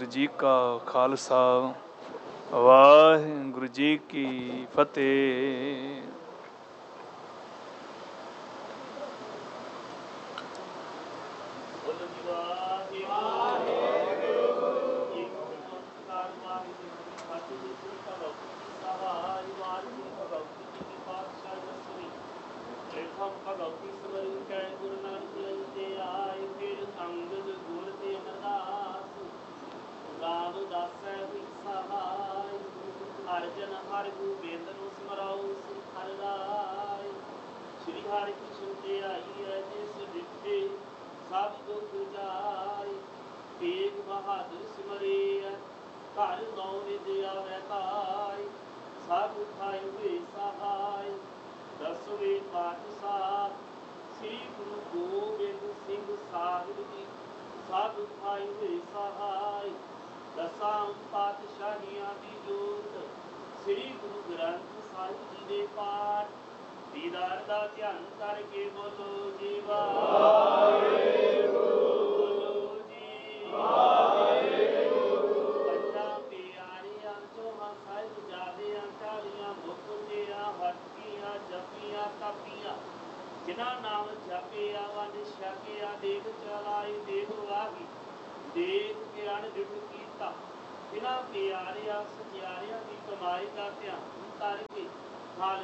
ਵਾਹਿਗੁਰੂ ਜੀ ਕਾ ਖਾਲਸਾ ਵਾਹਿਗੁਰੂ ਜੀ ਕੀ ਫਤਿਹ। ਭਗਵਤੀ ਸਿਮਰਨ ਕੈ ਗੁਰੂ ਨਾਨਕ ਲੈਂਦੇ ਆਏ, ਫਿਰ ਅੰਗਦ ਗੁਰ ਤੇ ਅਮਰਦਾਸ ਰਾਮਦਾਸੈ ਹੋਈ ਸਹਾਇ। ਅਰਜਨ ਹਰਿ ਗੋਬਿੰਦ ਨੂੰ ਸਿਮਰਾਉ ਸਿੱਖ ਹਰਿ ਰਾਇ। ਸ਼੍ਰੀ ਹਰਿ ਕ੍ਰਿਸ਼ਨ ਤੇ ਆਈ ਹੈ ਜਿਸ ਡਿਠੇ ਸਭ ਦੁਖ ਜਾਇ। ਤੇਗ ਬਹਾਦਰ ਸਿਮਰਿਆ ਘਰ ਨੌ ਨਿਧ ਆਵੈ ਪਾਇ। ਸਭ ਖਾਇ ਹੋਏ ਸਹਾਇ। ਦਸਵੇਂ ਪਾਤਸ਼ਾਹ ਸ੍ਰੀ ਗੁਰੂ ਗੋਬਿੰਦ ਸਿੰਘ ਸਾਹਿਬ ਜੀ ਸਭ ਖਾਇ ਹੋਏ ਸਹਾਇ। ਦਸਾਂ ਪਾਤਸ਼ਾਹੀਆਂ ਦੀ ਜੋਤ ਸ੍ਰੀ ਗੁਰੂ ਗ੍ਰੰਥ ਸਾਹਿਬ ਜੀ ਦੇ ਪਾਠ ਦੀਦਾਰ ਦਾ ਧਿਆਨ ਕਰਕੇ ਬੋਲੋ ਜੀ ਵਾਹਿਗੁਰੂ, ਬੋਲੋ ਜੀ ਵਾਹਿਗੁਰੂ। ਪੰਜਾਂ ਪਿਆਰਿਆਂ ਚੌਹਾਂ ਸਾਹਿਬਜ਼ਾਦਿਆਂ 40 ਮੁਖ ਤੇਆਂ ਹਟੀਆਂ ਜਪੀਆਂ ਤਪੀਆਂ ਜਿਨ੍ਹਾਂ ਨਾਮ ਜਪਿਆ ਵੰਡ ਛਕਿਆ ਦੇਖ ਚਲਾਈ ਦੇਖ ਵਾਹੀ ਦੇਖ ਕੇ ਅਣਡਿਠ ਕੀਤਾ। ਜਿਨ੍ਹਾਂ ਪਿਆਰਿਆਂ ਸਚਿਆਰਿਆਂ ਦੀ ਕਮਾਈ ਦਾ ਧਿਆਨ ਕਰਕੇ ਖਾਲਸੇ